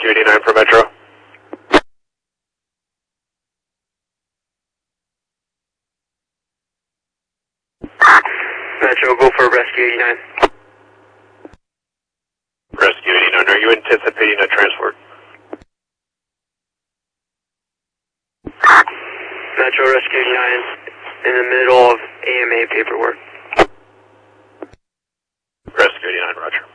Rescue 89 for Metro. Metro, go for Rescue 89. Rescue 89, are you anticipating a transport? Metro, Rescue 89 in the middle of AMA paperwork. Rescue 89, roger.